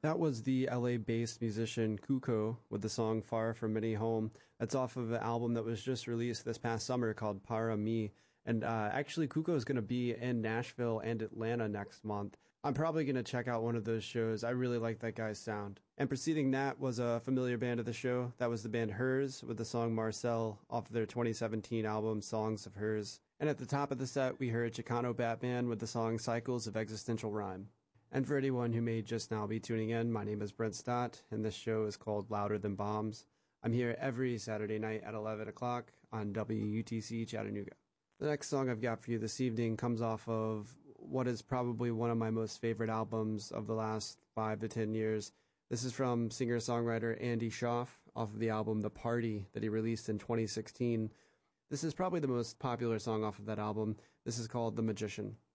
That was the LA-based musician Kuko with the song Far From Any Home. That's off of an album that was just released this past summer called Para Mi. And actually, Kuko is going to be in Nashville and Atlanta next month. I'm probably going to check out one of those shows. I really like that guy's sound. And preceding that was a familiar band of the show. That was the band Hers with the song Marcel off of their 2017 album Songs of Hers. And at the top of the set, we heard Chicano Batman with the song Cycles of Existential Rhyme. And for anyone who may just now be tuning in, my name is Brent Stott, and this show is called Louder Than Bombs. I'm here every Saturday night at 11 o'clock on WUTC Chattanooga. The next song I've got for you this evening comes off of what is probably one of my most favorite albums of the last 5 to 10 years. This is from singer-songwriter Andy Schaaf off of the album The Party that he released in 2016. This is probably the most popular song off of that album. This is called The Magician.